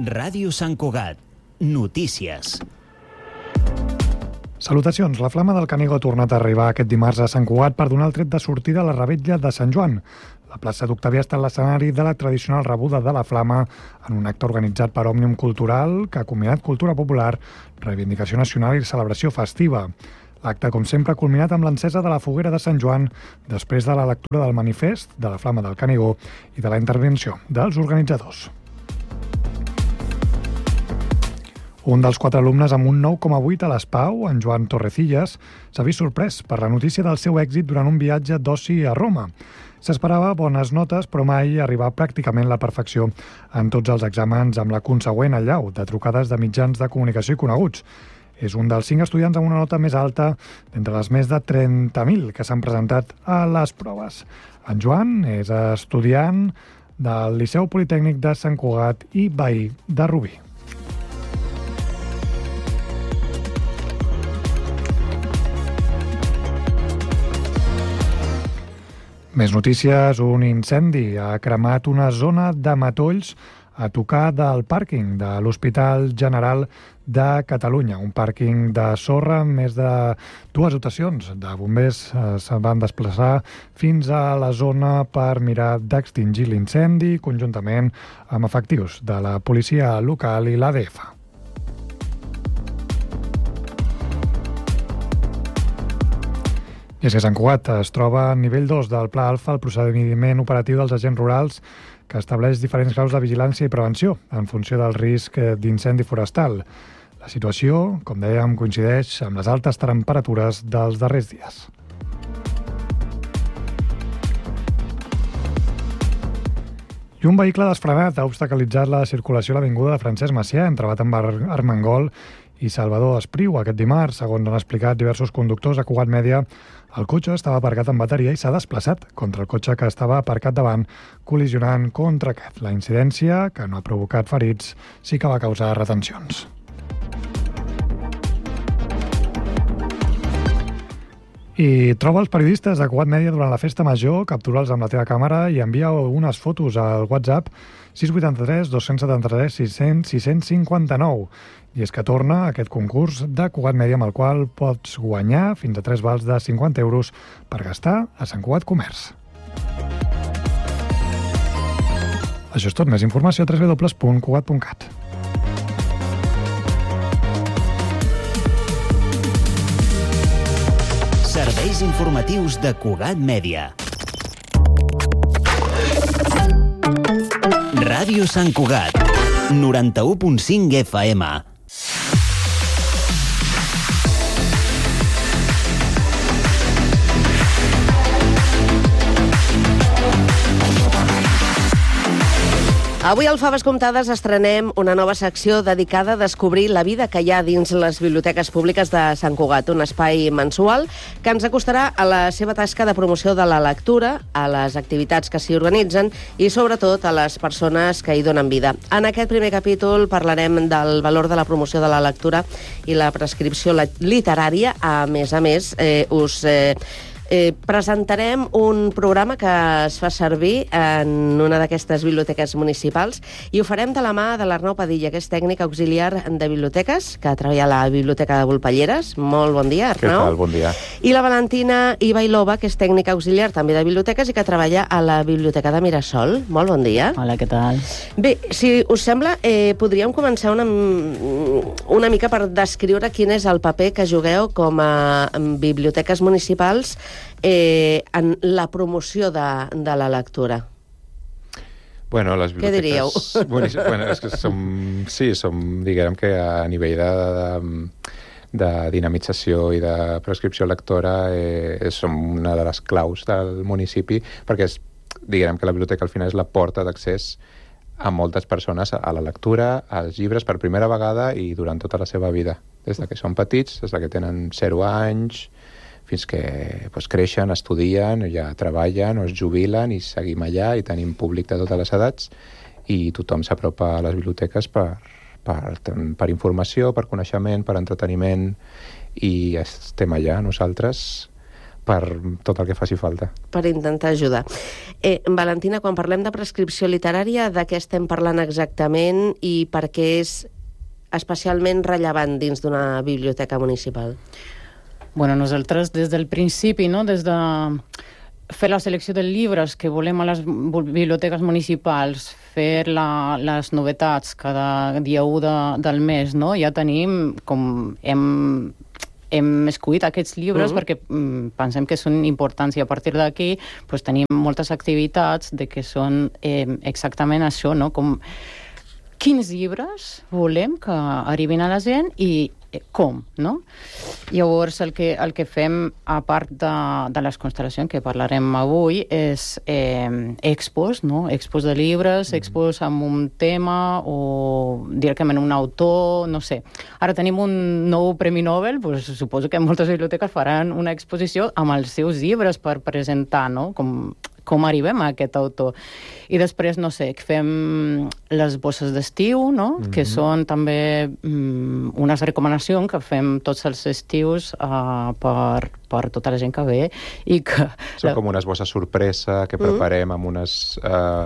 Ràdio Sant Cugat. Notícies. Salutacions. La Flama del Canigó ha tornat a arribar aquest dimarts a Sant Cugat per donar el tret de sortida a la revetlla de Sant Joan. La plaça d'Octavià ha estat l'escenari de la tradicional rebuda de la Flama en un acte organitzat per Òmnium Cultural que ha combinat cultura popular, reivindicació nacional i celebració festiva. L'acte, com sempre, ha culminat amb l'encesa de la foguera de Sant Joan després de la lectura del manifest de la Flama del Canigó i de la intervenció dels organitzadors. Un dels 4 alumnes amb un 9,8 a l'ESPAU, en Joan Torrecillas, s'ha vist sorprès per la notícia del seu èxit durant un viatge d'oci a Roma. S'esperava bones notes, però mai arribar pràcticament a la perfecció en tots els exàmens amb la consegüent allau de trucades de mitjans de comunicació i coneguts. És un dels 5 estudiants amb una nota més alta d'entre les més de 30.000 que s'han presentat a les proves. En Joan és estudiant del Liceu Politècnic de Sant Cugat i veí de Rubí. Més notícies. Un incendi ha cremat una zona de matolls a tocar del pàrquing de l'Hospital General de Catalunya. Un pàrquing de sorra amb més de 2 dotacions de bombers se van desplaçar fins a la zona per mirar d'extingir l'incendi conjuntament amb efectius de la policia local i l'ADF. I és que Sant Cugat es troba a nivell 2 del Pla Alfa, el procediment operatiu dels agents rurals, que estableix diferents graus de vigilància i prevenció en funció del risc d'incendi forestal. La situació, com dèiem, coincideix amb les altes temperatures dels darrers dies. I un vehicle desfrenat ha obstaculitzat la circulació a l'avinguda de Francesc Macià, entrebat amb Armengol i Salvador Espriu aquest dimarts. Segons han explicat diversos conductors a Cugat Mèdia, el cotxe estava aparcat amb bateria i s'ha desplaçat contra el cotxe que estava aparcat davant, col·lisionant contra aquest. La incidència, que no ha provocat ferits, sí que va causar retencions. I troba els periodistes de Cugat Mèdia durant la festa major, captura'ls amb la teva càmera i envia unes fotos al WhatsApp 683 273 659. I és que torna aquest concurs de Cugat Mèdia amb el qual pots guanyar fins a 3 vals de 50 euros per gastar a Sant Cugat Comerç. Això és tot. Més informació a www.cugat.cat. Serveis informatius de Cugat Mèdia. Ràdio Sant Cugat, 91.5 FM. Avui al Faves Comptades estrenem una nova secció dedicada a descobrir la vida que hi ha dins les biblioteques públiques de Sant Cugat, un espai mensual que ens acostarà a la seva tasca de promoció de la lectura, a les activitats que s'hi organitzen i, sobretot, a les persones que hi donen vida. En aquest primer capítol parlarem del valor de la promoció de la lectura i la prescripció literària. A més, us presentarem un programa que es fa servir en una d'aquestes biblioteques municipals i ho farem de la mà de l'Arnau Padilla, que és tècnic auxiliar de biblioteques, que treballa a la Biblioteca de Volpelleres. Molt bon dia, Arnau. Què tal? Bon dia. I la Valentina Ivailova, que és tècnica auxiliar també de biblioteques i que treballa a la Biblioteca de Mirasol. Molt bon dia. Hola, què tal? Bé, si us sembla, podríem començar una mica per descriure quin és el paper que jugueu com a biblioteques municipals en la promoció de la lectura. Bueno, les biblioteques... Què diríeu? Bueno, és que som, diguem que a nivell de dinamització i de prescripció lectora som una de les claus del municipi, perquè diguem que la biblioteca al final és la porta d'accés a moltes persones a la lectura, als llibres per primera vegada i durant tota la seva vida. Des que són petits, des que tenen 0 anys, fins que creixen, estudien, ja treballen o es jubilen i seguim allà i tenim públic de totes les edats i tothom s'apropa a les biblioteques per informació, per coneixement, per entreteniment i estem allà nosaltres per tot el que faci falta. Per intentar ajudar. Valentina, quan parlem de prescripció literària, de què estem parlant exactament i per què és especialment rellevant dins d'una biblioteca municipal? Bueno, nosaltres des del principi, no? Des de fer la selecció de llibres que volem a les biblioteques municipals, fer les novetats cada dia 1 del mes, no? Ja tenim, com hem escollit aquests llibres perquè pensem que són importants i a partir d'aquí pues, tenim moltes activitats de que són exactament això, no? Com quins llibres volem que arribin a la gent i com, no? Llavors, el que fem, a part de les constel·lacions que parlarem avui, és expos, no? Expos de llibres, expos amb un tema o directament un autor, no sé. Ara tenim un nou Premi Nobel, pues, suposo que moltes biblioteques faran una exposició amb els seus llibres per presentar, no? Com arribem a aquest autor. I després, no sé, fem les bosses d'estiu, no? Que són també unes recomanacions que fem tots els estius per tota la gent que ve. I que són com unes bosses sorpresa que preparem amb unes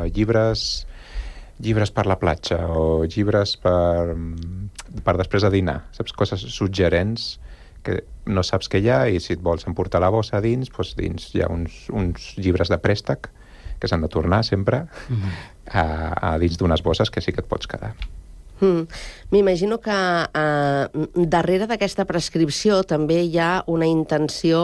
llibres per la platja o llibres per després de dinar. Saps? Coses suggerents que no saps què hi ha i si et vols emportar la bossa dins, doncs dins hi ha uns llibres de préstec que s'han de tornar sempre a dins d'unes bosses que sí que et pots quedar. M'imagino que darrere d'aquesta prescripció també hi ha una intenció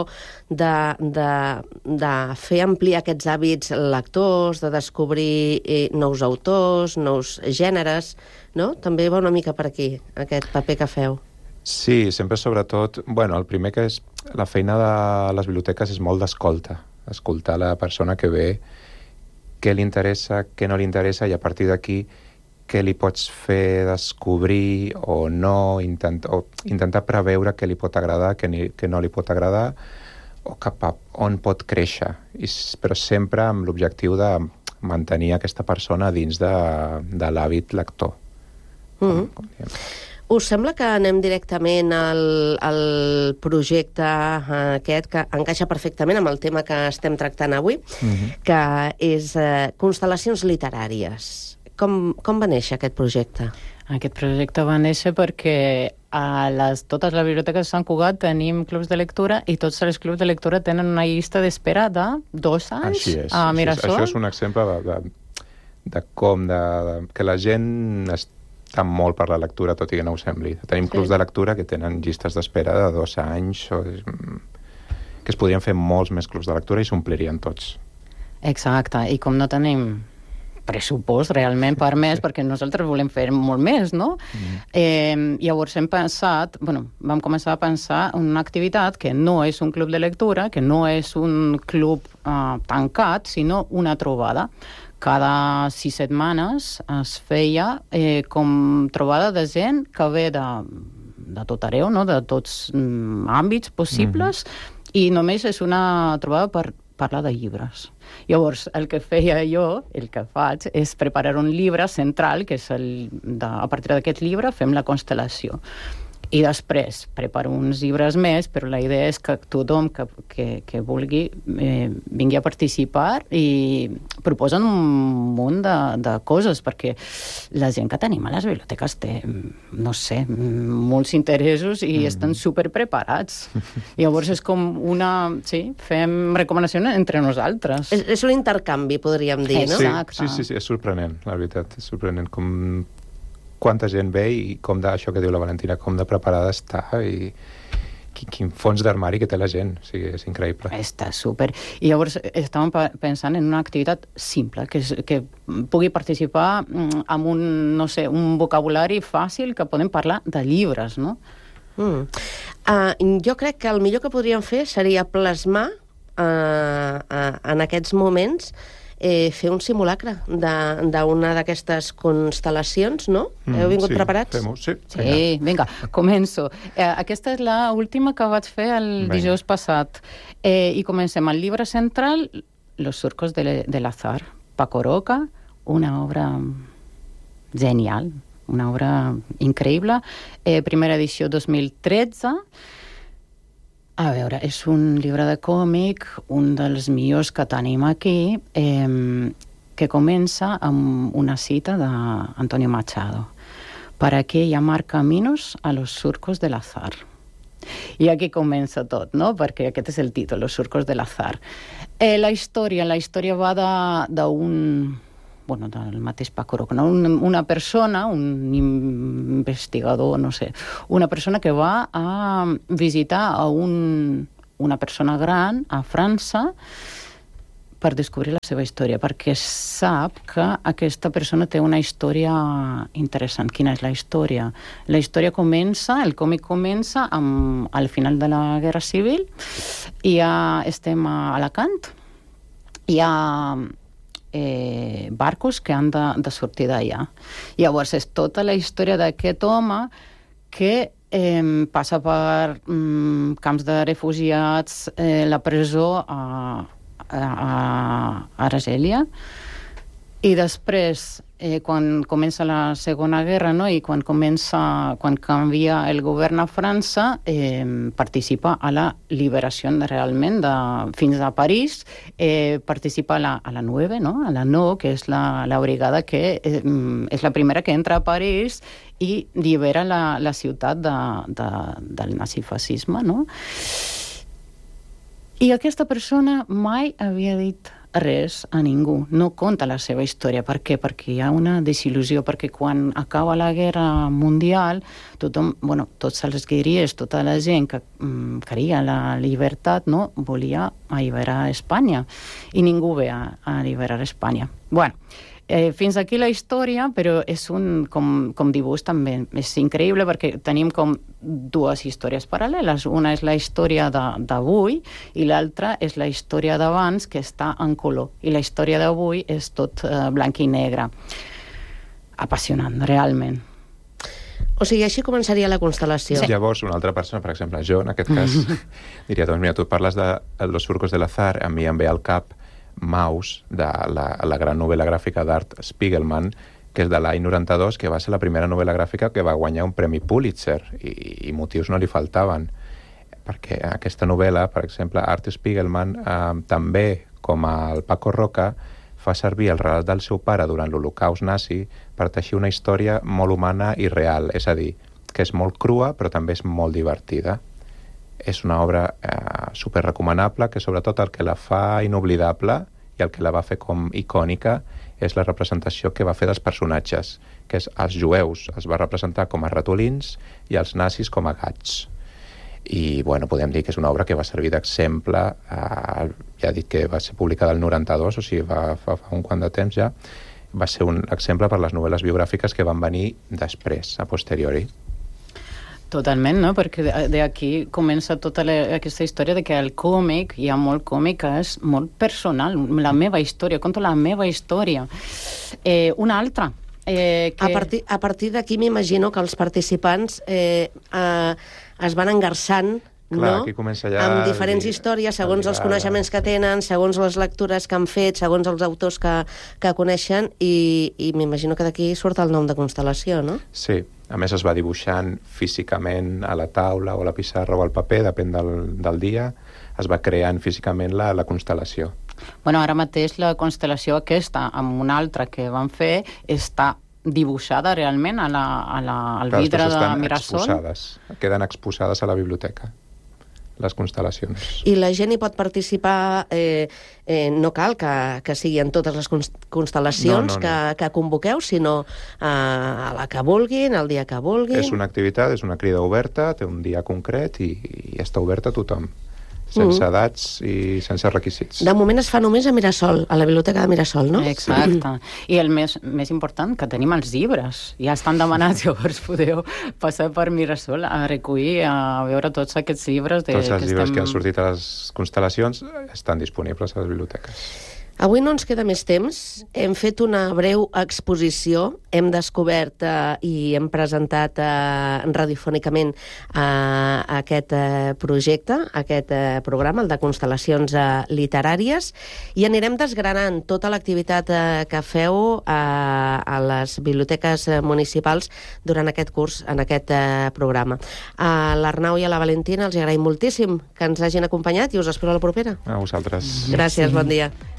de fer ampliar aquests hàbits lectors, de descobrir nous autors, nous gèneres, no? També va una mica per aquí, aquest paper que feu. Sí, sempre sobretot... Bueno, el primer que és... La feina de les biblioteques és molt d'escolta. Escoltar la persona que ve, què li interessa, què no li interessa, i a partir d'aquí què li pots fer descobrir o no, intentar preveure què li pot agradar, què no li pot agradar, o cap a on pot créixer. Però sempre amb l'objectiu de mantenir aquesta persona dins de l'hàbit lector. Com diem. Us sembla que anem directament al projecte aquest, que encaixa perfectament amb el tema que estem tractant avui, que és constel·lacions literàries. Com va néixer aquest projecte? Aquest projecte va néixer perquè a totes les biblioteques de Sant Cugat tenim clubs de lectura i tots els clubs de lectura tenen una llista d'espera de 2 anys. Així és. A Mirasol. Això és un exemple de com que la gent està molt per la lectura, tot i que no ho sembli. Tenim clubs de lectura que tenen llistes d'espera de 2 anys, que es podrien fer molts més clubs de lectura i s'omplirien tots. Exacte, i com no tenim pressupost realment per més, perquè nosaltres volem fer molt més, no? Llavors vam començar a pensar en una activitat que no és un club de lectura, que no és un club tancat, sinó una trobada. Cada 6 setmanes es feia com trobada de gent que ve de tot arreu, no? De tots àmbits possibles, i només és una trobada per parlar de llibres. Llavors, el que feia jo, el que faig, és preparar un llibre central, que és a partir d'aquest llibre fem la constel·lació. I després preparo uns llibres més, però la idea és que tothom que vulgui vingui a participar i proposen un munt de coses, perquè la gent que tenim a les biblioteques té, no sé, molts interessos i estan superpreparats. Llavors és com fem recomanacions entre nosaltres. És un intercanvi, podríem dir, no? Exacte. Sí, és sorprenent, la veritat. És sorprenent com quanta gent ve i com això que diu la Valentina, com de preparada està i quin fons d'armari que té la gent. O sigui, és increïble. Està super. I llavors estàvem pensant en una activitat simple, que pugui participar amb un vocabulari fàcil, que podem parlar de llibres, no? Jo crec que el millor que podríem fer seria plasmar en aquests moments fer un simulacre d'una d'aquestes constel·lacions, no? Heu vingut preparats? Fem-ho, sí. Sí, vinga, començo. Aquesta és l'última que vaig fer el dijous passat. I comencem el llibre central, Los surcos del azar, Paco Roca, una obra genial, una obra increïble. Primera edició 2013. A veure, és un llibre de còmic, un dels millors que tenim aquí, que comença amb una cita d'Antonio Machado. ¿Para qué llamar caminos a los surcos del azar? I aquí comença tot, no? Perquè aquest és el títol, Los surcos del azar. La història va d'un... Bueno, del mateix Paco Roca, no? Una persona, un investigador, no sé, una persona que va a visitar a una persona gran a França per descobrir la seva història, perquè sap que aquesta persona té una història interessant. Quina és la història? La història comença, el còmic comença al final de la Guerra Civil, i ja estem a Alacant, hi ha barcos que han de sortir d'allà. Llavors, és tota la història d'aquest home que passa per camps de refugiats, la presó a Argèlia, i després, quan comença la Segona Guerra, no? I quan canvia el govern a França, participa a la liberació realment fins a París, participa a la 9, no? A la 9, que és la brigada que és la primera que entra a París i llibera la ciutat del nazifascisme, no? I aquesta persona mai havia dit res a ningú, no conta la seva història. Per què? Perquè hi ha una desil·lusió, perquè quan acaba la Guerra Mundial, tothom, tots els guerrillers, tota la gent que queria la llibertat, no? Volia alliberar Espanya, i ningú ve a alliberar Espanya. Fins aquí la història, però és com dibuix també és increïble, perquè tenim com dues històries paral·leles. Una és la història d'avui i l'altra és la història d'abans, que està en color. I la història d'avui és tot blanc i negre. Apassionant, realment. O sigui, així començaria la constel·lació. Sí. Llavors, una altra persona, per exemple, jo, en aquest cas, diria, doncs, mira, tu parles de Los surcos del azar, a mi em ve al cap Maus, de la gran novel·la gràfica d'Art Spiegelman, que és de l'any 92, que va ser la primera novel·la gràfica que va guanyar un premi Pulitzer, i motius no li faltaven, perquè aquesta novel·la, per exemple, Art Spiegelman, també, com el Paco Roca, fa servir el relat del seu pare durant l'Holocaust nazi per teixir una història molt humana i real, és a dir, que és molt crua però també és molt divertida. És una obra superrecomanable, que sobretot el que la fa inoblidable i el que la va fer com icònica és la representació que va fer dels personatges, que és els jueus els va representar com a ratolins i els nazis com a gats. I, podem dir que és una obra que va servir d'exemple, ja he dit que va ser publicada el 92, o sigui, fa un quant de temps ja, va ser un exemple per les novel·les biogràfiques que van venir després, a posteriori. Totalment, no? Perquè d'aquí comença tota aquesta història de que el còmic, hi ha molt còmic que és molt personal, la meva història, conto la meva història. Una altra. A partir d'aquí m'imagino que els participants es van engarçant, clar, aquí comença ja amb diferents històries, segons els coneixements que tenen, segons les lectures que han fet, segons els autors que coneixen, i m'imagino que d'aquí surt el nom de constel·lació, no? Sí, a més es va dibuixant físicament a la taula o a la pissarra o al paper, depèn del dia, es va creant físicament la constel·lació. Ara mateix la constel·lació aquesta, amb una altra que van fer, està dibuixada realment al vidre de Mirasol. Queden exposades a la biblioteca, les constel·lacions. I la gent hi pot participar, no cal que sigui en totes les constel·lacions que convoqueu, sinó a la que vulguin, el dia que vulguin. És una activitat, és una crida oberta, té un dia concret i està oberta a tothom, sense edats i sense requisits. De moment es fa només a Mirasol, a la biblioteca de Mirasol, no? Exacte. I el més important, que tenim els llibres. Ja estan demanats, llavors podeu passar per Mirasol a recollir, a veure tots aquests llibres. Tots els llibres que han sortit a les constel·lacions estan disponibles a les biblioteques. Avui no ens queda més temps. Hem fet una breu exposició. Hem descobert i hem presentat radiofònicament aquest projecte, aquest programa, el de constel·lacions literàries, i anirem desgranant tota l'activitat que feu a les biblioteques municipals durant aquest curs, en aquest programa. A l'Arnau i a la Valentina els agraïm moltíssim que ens hagin acompanyat i us espero a la propera. A vosaltres. Gràcies, bon dia.